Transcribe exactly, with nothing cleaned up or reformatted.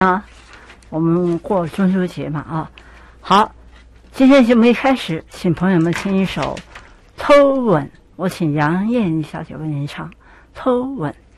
啊，我们过中秋节嘛啊，好，今天节目一开始，请朋友们听一首《偷吻》，我请杨艳小姐为您唱《偷吻》。